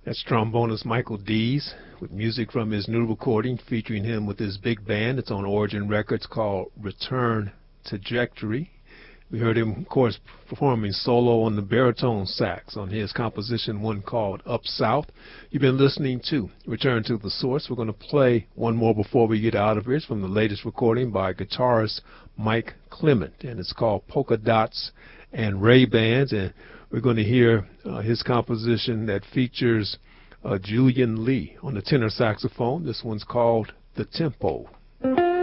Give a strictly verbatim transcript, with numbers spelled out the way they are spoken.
That's trombonist Michael Dees with music from his new recording featuring him with his big band. It's on Origin Records called Return Trajectory. We heard him, of course, performing solo on the baritone sax on his composition, one called Up South. You've been listening to Return to the Source. We're going to play one more before we get out of here. It's from the latest recording by guitarist Mike Clement, and it's called Polka Dots and Ray-Bans. And we're going to hear uh, his composition that features uh, Julian Lee on the tenor saxophone. This one's called The Tempo.